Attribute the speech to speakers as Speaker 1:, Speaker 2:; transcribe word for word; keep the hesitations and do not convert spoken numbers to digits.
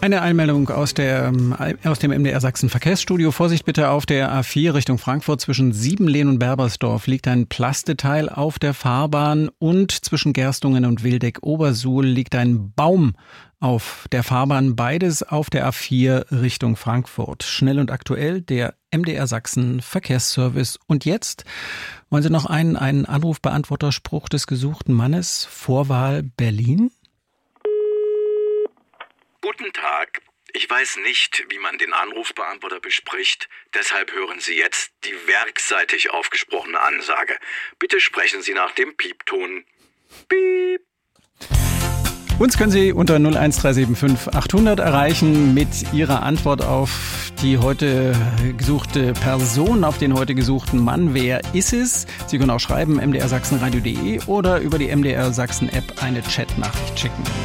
Speaker 1: Eine Einmeldung aus, der, aus dem M D R Sachsen Verkehrsstudio. Vorsicht bitte auf der A vier Richtung Frankfurt. Zwischen Siebenlehn und Berbersdorf liegt ein Plasteteil auf der Fahrbahn und zwischen Gerstungen und Wildeck-Obersuhl liegt ein Baum auf der Fahrbahn. Beides auf der A vier Richtung Frankfurt. Schnell und aktuell der M D R Sachsen Verkehrsservice. Und jetzt wollen Sie noch einen, einen Anrufbeantworterspruch des gesuchten Mannes. Vorwahl Berlin.
Speaker 2: Guten Tag. Ich weiß nicht, wie man den Anrufbeantworter bespricht. Deshalb hören Sie jetzt die werkseitig aufgesprochene Ansage. Bitte sprechen Sie nach dem Piepton. Piep.
Speaker 1: Uns können Sie unter null eins drei sieben fünf achthundert erreichen mit Ihrer Antwort auf die heute gesuchte Person, auf den heute gesuchten Mann. Wer ist es? Sie können auch schreiben m d r sachsen radio punkt d e oder über die M D R Sachsen App eine Chatnachricht schicken.